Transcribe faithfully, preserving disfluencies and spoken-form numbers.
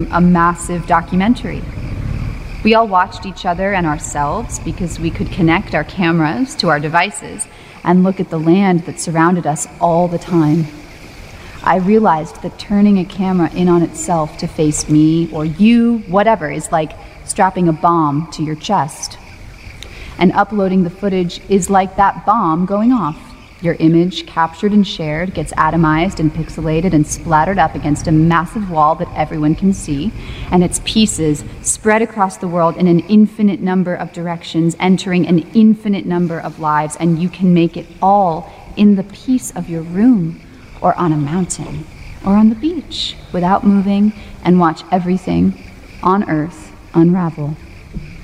a massive documentary. We all watched each other and ourselves because we could connect our cameras to our devices and look at the land that surrounded us all the time. I realized that turning a camera in on itself to face me or you, whatever, is like strapping a bomb to your chest. And uploading the footage is like that bomb going off. Your image, captured and shared, gets atomized and pixelated and splattered up against a massive wall that everyone can see, and its pieces spread across the world in an infinite number of directions, entering an infinite number of lives, and you can make it all in the peace of your room, or on a mountain, or on the beach, without moving, and watch everything on Earth unravel.